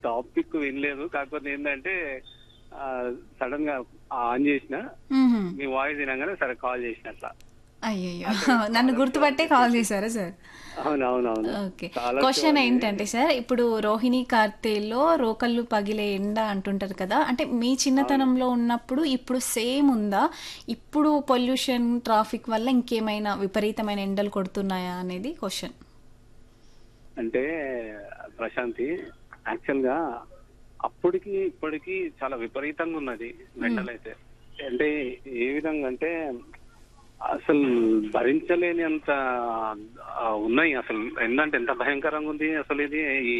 Topic వినలేదు. కాకపోతే ఏంటంటే సడన్ గా ఆన్ చేసిన మ్మ్హ్మ్. మీ వాయిస్ వినగానే సరే కాల్ చేసిన అట్లా. అయ్యయ్యో, అంటే నన్ను కాలర్స్ అని గుర్తుపట్టే కాల్ చెప్పేసి. చేశారా సార్? అవునవునవును. ఓకే. కాలర్స్ క్వశ్చన్ అని. ఏంటంటే సార్, ఇప్పుడు రోహిణి కార్తేలో రోకళ్ళు పగిలే ఎండ అంటుంటారు కదా, అంటే మీ అవును. చిన్నతనంలో ఉన్నప్పుడు ఇప్పుడు సేమ్ ఉందా? ఇప్పుడు పొల్యూషన్ ట్రాఫిక్ వల్ల ఇంకేమైనా విపరీతమైన ఎండలు కొడుతున్నాయా అనేది క్వశ్చన్. అంటే ప్రశాంతి, యాక్చువల్ గా అప్పటికి ఇప్పటికి చాలా విపరీతంగా ఉన్నది మ్మ్. ఎండలైతే. అంటే ఏ విధంగా అంటే అసలు భరించలేని అంత ఉన్నాయి. అసలు ఏంటంటే ఎంత భయంకరంగా ఉంది అసలు ఇది. ఈ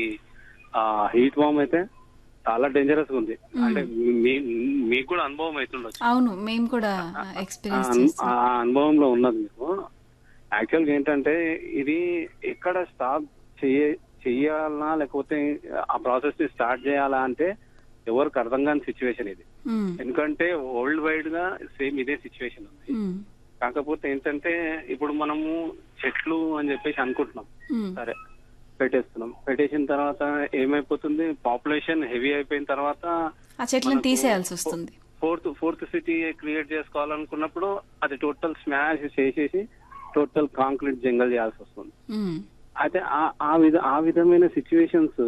హీట్ వామ్ అయితే చాలా డేంజరస్ గా ఉంది. మ్మ్. అంటే మీకు కూడా అనుభవం అవుతుండొచ్చు. అవును, మేము కూడా ఆ ఎక్స్పీరియన్స్ చేస్తాం. ఆ అనుభవంలో ఉన్నది మీకు. యాక్చువల్ గా ఏంటంటే ఇది ఎక్కడ స్టాప్ చెయ్యాలనా లేకపోతే ఆ ప్రాసెస్ ని స్టార్ట్ చేయాలా అంటే ఎవరికి అర్థం కాని సిచ్యువేషన్ ఇది. మ్మ్. ఎందుకంటే వరల్డ్ వైడ్ గా సేమ్ ఇదే సిచ్యువేషన్ ఉంది. మ్మ్. కాకపోతే ఏంటంటే ఇప్పుడు మనము చెట్లు అని చెప్పేసి అనుకుంటున్నాం. మ్మ్. సరే పెట్టేస్తున్నాం. పెట్టేసిన తర్వాత ఏమైపోతుంది, పాపులేషన్ హెవీ అయిపోయిన తర్వాత ఆ చెట్లను మనకు తీసేయాల్సి వస్తుంది. ఫోర్త్ సిటీ క్రియేట్ చేసుకోవాలనుకున్నప్పుడు అది టోటల్ స్మాష్ చేసేసి టోటల్ కాంక్రీట్ జంగల్ చేయాల్సి వస్తుంది. మ్మ్. అయితే ఆ విధమైన సిచ్యువేషన్స్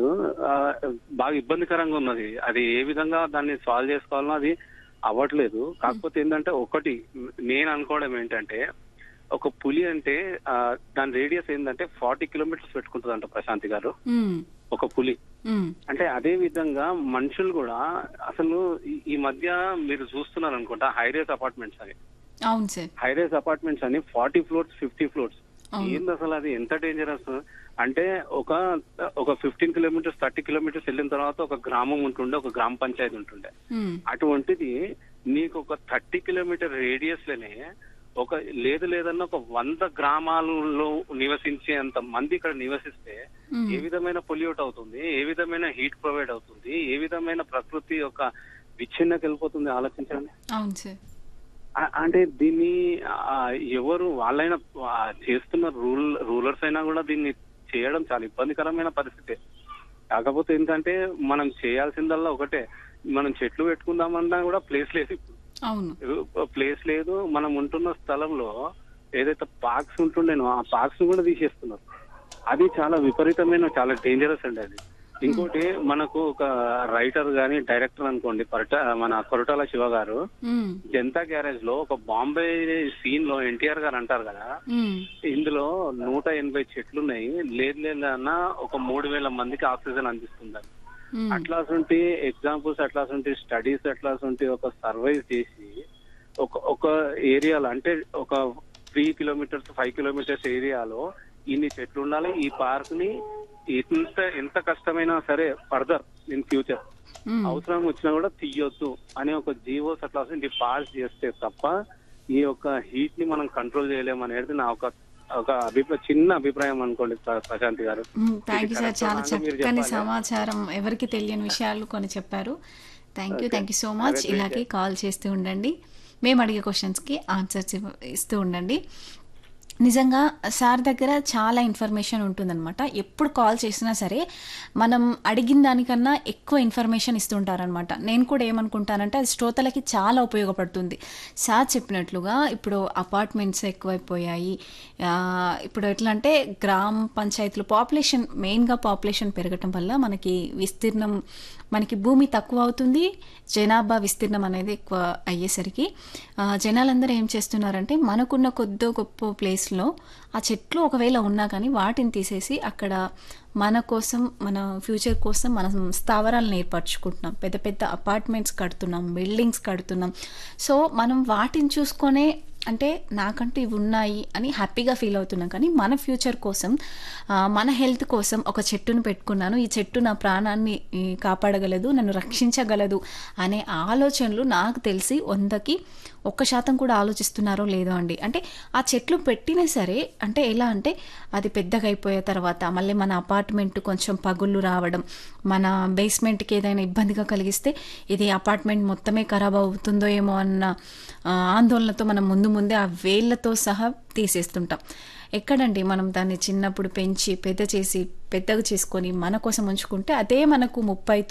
బాగా ఇబ్బందికరంగా ఉన్నది. అది ఏ విధంగా దాన్ని సాల్వ్ చేసుకోవాలనో అది అవ్వట్లేదు. కాకపోతే ఏంటంటే ఒకటి నేను అనుకోవడం ఏంటంటే ఒక పులి అంటే దాని రేడియస్ ఏంటంటే 40 కిలోమీటర్స్ పెట్టుకుంటుందంట ప్రశాంతి గారు మ్మ్. ఒక పులి. మ్మ్. అంటే అదే విధంగా మనుషులు కూడా అసలు ఈ మధ్య మీరు చూస్తున్నారు అనుకుంటా హైరేస్ అపార్ట్మెంట్స్ అని. అవును సార్. హైరేస్ అపార్ట్మెంట్స్ అని 40 ఫ్లోర్స్ 50 ఫ్లోర్స్. అవును. ఏంది అసలు అది ఎంత డేంజరస్ అంటే ఒక 15 కిలోమీటర్స్ 30 కిలోమీటర్స్ వెళ్ళిన తర్వాత ఒక గ్రామం ఉంటుండే, ఒక గ్రామ పంచాయతీ ఉంటుండే. మ్మ్. అటువంటిది నీకు ఒక 30 కిలోమీటర్ రేడియస్ లోనే లేదన్నా ఒక 100 గ్రామాలలో నివసించేంత మంది ఇక్కడ నివసిస్తే మ్మ్. ఏ విధమైన పొల్యూట్ అవుతుంది, ఏ విధమైన హీట్ ప్రొవైడ్ అవుతుంది, ఏ విధమైన ప్రకృతి యొక్క విచ్ఛిన్నకి వెళ్ళిపోతుంది ఆలోచించండి. అవును సార్. అంటే దీన్ని ఎవరు వాళ్ళైనా చేస్తున్న రూలర్స్ అయినా కూడా దీన్ని చేయడం చాలా ఇబ్బందికరమైన పరిస్థితి. కాకపోతే ఏంటంటే మనం చేయాల్సిందల్లా ఒకటే, మనం చెట్లు పెట్టుకుందామన్నా కూడా ప్లేస్ లేదు. అవును. ప్లేస్ లేదు. మనం ఉంటున్న స్థలంలో ఏదైతే పార్క్స్ ఉంటుండేనో ఆ పార్క్స్ కూడా తీసేస్తున్నారు. అది చాలా విపరీతమైన చాలా డేంజరస్ అండి అది. ఇంకోటి మనకు ఒక రైటర్ గాని డైరెక్టర్ అనుకోండి మన కొరటాల శివ గారు మ్మ్. జనతా గ్యారేజ్ లో ఒక బాంబే సీన్ లో ఎన్టీఆర్ గారు అంటారు కదా, మ్మ్. ఇందులో 180 చెట్లున్నాయి, లేదన్నా ఒక 3000 మందికి ఆక్సిజన్ అందిస్తుందని. మ్మ్. అట్లాంటి ఎగ్జాంపుల్స్, అట్లాంటి స్టడీస్, అట్లాంటి ఒక సర్వైవ్ చేసి ఒక ఏరియాలో అంటే ఒక 3 కిలోమీటర్స్ 5 కిలోమీటర్స్ ఏరియాలో ఇన్ని చెట్లు ఉండాలి, ఈ పార్క్ ని ఎంత కష్టమైనా సరే ఫర్దర్ ఇన్ ఫ్యూచర్ మ్మ్. అవసరం వచ్చినా కూడా తీయొద్దు అనే ఒక జీవోస్ అట్లా పాస్ చేస్తే తప్ప ఈ యొక్క హీట్ ని మనం కంట్రోల్ చేయలేమనేది నా ఒక చిన్న అభిప్రాయం అనుకోండి ప్రశాంతి గారు. థ్యాంక్ యూ సార్, కరెక్ట్ చాలా మీరు చక్కని చెప్పాలి. సమాచారం, ఎవరికి తెలియని విషయాలు కొన్ని చెప్పారు. Thank you so much. అదే ఇలాగే కాల్ చేస్తూ ఉండండి, మేము అడిగే క్వశ్చన్స్కి ఆన్సర్స్ ఇస్తూ ఉండండి. నిజంగా సార్ దగ్గర చాలా ఇన్ఫర్మేషన్ ఉంటుందన్నమాట. ఎప్పుడు కాల్ చేసినా సరే మనం అడిగిన దానికన్నా ఎక్కువ ఇన్ఫర్మేషన్ ఇస్తుంటారనమాట. నేను కూడా ఏమనుకుంటానంటే అది శ్రోతలకి చాలా ఉపయోగపడుతుంది. సార్ చెప్పినట్లుగా ఇప్పుడు అపార్ట్మెంట్స్ ఎక్కువైపోయాయి. ఇప్పుడు ఎట్లా అంటే గ్రామ పంచాయతీలు మెయిన్గా పాపులేషన్ పెరగటం వల్ల మనకి భూమి తక్కువ అవుతుంది, జనాభా విస్తీర్ణం అనేది ఎక్కువ అయ్యేసరికి జనాలందరూ ఏం చేస్తున్నారంటే మనకున్న కొద్దో గొప్ప ప్లేస్లో ఆ చెట్లు ఒకవేళ ఉన్నా కానీ వాటిని తీసేసి అక్కడ మన కోసం, మన ఫ్యూచర్ కోసం మనం స్థావరాలను ఏర్పరచుకుంటున్నాం, పెద్ద పెద్ద అపార్ట్మెంట్స్ కడుతున్నాం, బిల్డింగ్స్ కడుతున్నాం. సో మనం వాటిని చూసుకొనే అంటే నాకంటూ ఇవి ఉన్నాయి అని హ్యాపీగా ఫీల్ అవుతున్నాం. కానీ మన ఫ్యూచర్ కోసం, మన హెల్త్ కోసం ఒక చెట్టును పెట్టుకున్నాను, ఈ చెట్టు నా ప్రాణాన్ని కాపాడగలదు, నన్ను రక్షించగలదు అనే ఆలోచనలు నాకు తెలిసి 100% కూడా ఆలోచిస్తున్నారో లేదో అండి. అంటే ఆ చెట్లు పెట్టినా సరే అంటే ఎలా అంటే అది పెద్దగా అయిపోయే తర్వాత మళ్ళీ మన అపార్ట్మెంట్ కొంచెం పగుళ్ళు రావడం, మన బేస్మెంట్కి ఏదైనా ఇబ్బందిగా కలిగిస్తే ఇది అపార్ట్మెంట్ మొత్తమే ఖరాబ్ అవుతుందో ఏమో అన్న ఆందోళనతో మనం ముందు ముందే ఆ వేళ్ళతో సహా తీసేస్తుంటాం. ఎక్కడండి మనం దాన్ని చిన్నప్పుడు పెంచి పెద్దగా చేసుకొని మన కోసం ఉంచుకుంటే అదే మనకు ముప్పై